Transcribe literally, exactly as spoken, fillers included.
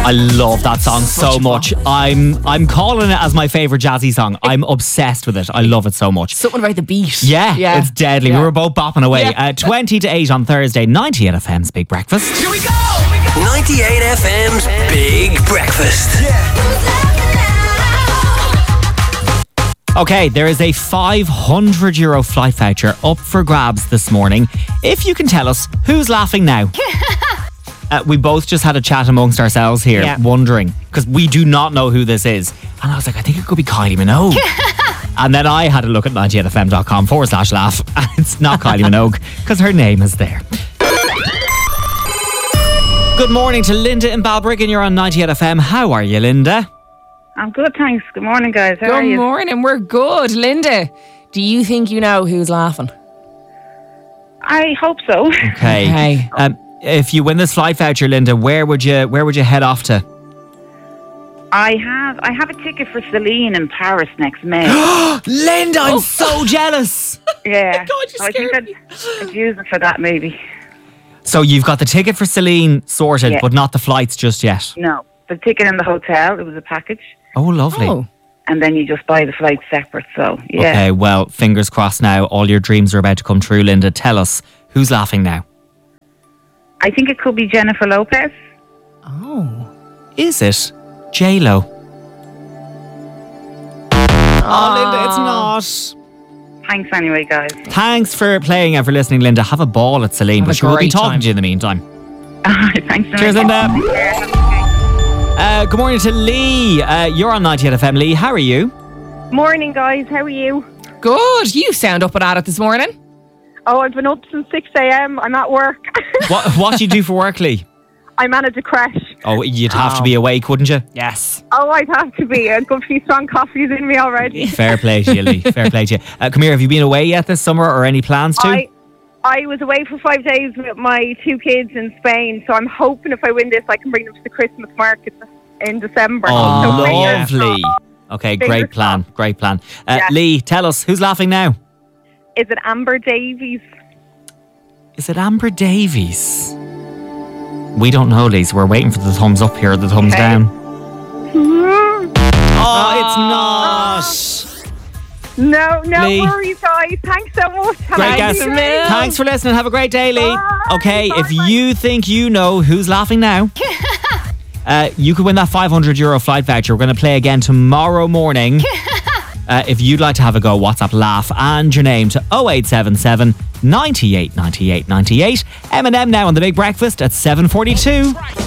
I love that song so much. I'm I'm calling it as my favourite jazzy song. I'm obsessed with it. I love it so much. Something about the beat. Yeah, yeah. It's deadly. Yeah. We were both bopping away. Yeah. Uh, twenty to eight on Thursday, ninety-eight F M's Big Breakfast. Here we go! ninety-eight F M's Big Breakfast. Okay, there is a five hundred euro flight voucher up for grabs this morning. If you can tell us who's laughing now. Uh, we both just had a chat amongst ourselves here, Yeah. wondering, because we do not know who this is. And I was like, I think it could be Kylie Minogue. And then I had a look at ninety-eight F M dot com forward slash laugh, and it's not Kylie Minogue, because her name is there. Good morning to Linda in Balbriggan. You're on ninety-eight F M. How are you, Linda? I'm good, thanks. Good morning, guys. How are Good you? morning. We're good. Linda, do you think you know who's laughing? I hope so. Okay. Okay. Um, if you win this flight voucher, Linda, where would you where would you head off to? I have I have a ticket for Celine in Paris next May. Linda, I'm so jealous. Yeah. God, you so I think scared I'd, I'd use it for that, maybe. So you've got the ticket for Celine sorted, Yeah. but not the flights just yet. No, the ticket in the hotel. It was a package, Oh, lovely. Oh. and then you just buy the flight separate. So yeah, Okay, well, fingers crossed now. All your dreams are about to come true, Linda. Tell us, who's laughing now? I think it could be Jennifer Lopez. Oh. Is it J-Lo? Oh, Linda, it's not. Thanks anyway, guys. Thanks for playing and for listening, Linda. Have a ball at Celine, Have but a sure we'll be great talking time. to you in the meantime. Thanks. so Cheers, much. Linda. Uh, good morning to Lee. Uh, you're on ninety-eight F M. Lee, how are you? Morning, guys. How are you? Good. You sound up and at it this morning. Oh, I've been up since six a.m. I'm at work. What What do you do for work, Lee? I manage a crash. Oh, you'd have to be awake, wouldn't you? Yes. Oh, I'd have to be. A good few strong coffees in me already. Fair play to you, Lee. Fair play to you. Uh, come here, have you been away yet this summer or any plans to? I, I was away for five days with my two kids in Spain, so I'm hoping if I win this, I can bring them to the Christmas market in December. Oh, So fingers lovely. crossed. Okay, Fingers great plan. crossed. Great plan. Uh, Yeah. Lee, tell us, who's laughing now? Is it Amber Davies? Is it Amber Davies? We don't know, Lee, so we're waiting for the thumbs up here, the thumbs Okay. down. Mm-hmm. Oh, it's not. No, no Lee. worries, guys. Thanks so much. Have Great a guess. good day. Thanks for listening. Have a great day, Lee. Bye. Okay, Bye, if bye. you think you know who's laughing now, uh, you could win that five hundred euro flight voucher. We're going to play again tomorrow morning. Uh, if you'd like to have a go, WhatsApp laugh and your name to oh eight seven seven, nine eight nine eight nine eight. M and M now on The Big Breakfast at seven forty-two.